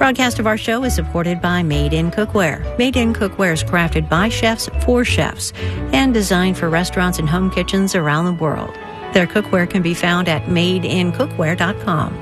Broadcast of our show is supported by Made in Cookware. Made in Cookware is crafted by chefs for chefs and designed for restaurants and home kitchens around the world. Their cookware can be found at madeincookware.com.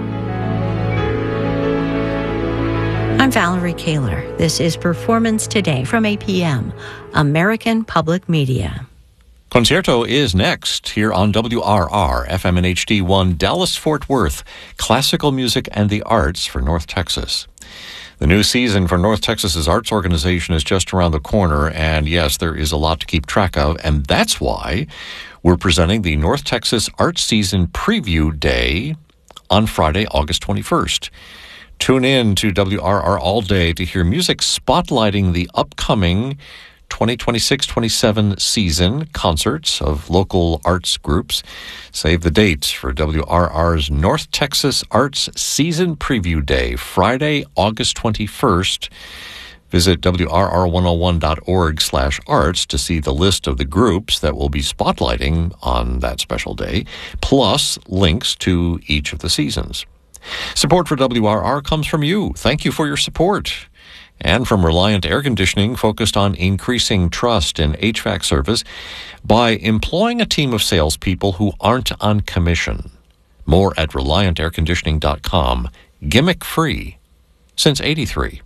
I'm Valerie Kaler. This is Performance Today from APM, American Public Media. Concierto is next here on WRR, FM and HD1, Dallas-Fort Worth, classical music and the arts for North Texas. The new season for North Texas's arts organization is just around the corner, and yes, there is a lot to keep track of, and that's why we're presenting the North Texas Arts Season Preview Day on Friday, August 21st. Tune in to WRR all day to hear music spotlighting the upcoming 2026-27 season concerts of local arts groups. Save the date for WRR's North Texas Arts Season Preview Day, Friday, August 21st. Visit WRR101.org/arts to see the list of the groups that will be spotlighting on that special day, plus links to each of the seasons. Support for WRR comes from you. Thank you for your support. And from Reliant Air Conditioning, focused on increasing trust in HVAC service by employing a team of salespeople who aren't on commission. More at ReliantAirConditioning.com. Gimmick-free since '83.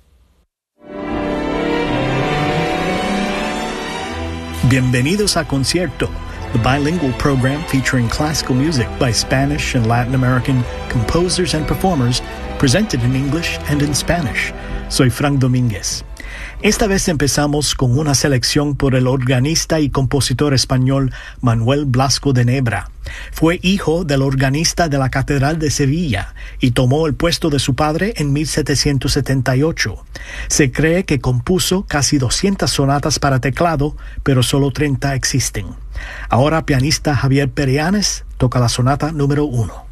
Bienvenidos a Concierto, the bilingual program featuring classical music by Spanish and Latin American composers and performers, presented in English and in Spanish. Soy Frank Domínguez. Esta vez empezamos con una selección por el organista y compositor español Manuel Blasco de Nebra. Fue hijo del organista de la Catedral de Sevilla y tomó el puesto de su padre en 1778. Se cree que compuso casi 200 sonatas para teclado, pero solo 30 existen. Ahora pianista Javier Perianes toca la sonata número 1.